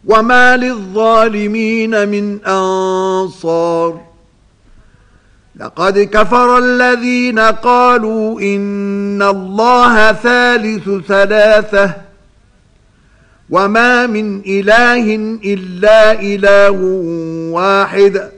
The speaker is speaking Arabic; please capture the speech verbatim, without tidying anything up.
وما للظالمين من أنصار لقد كفر الذين قالوا إن الله ثالث ثلاثة وما من إله إلا إله واحد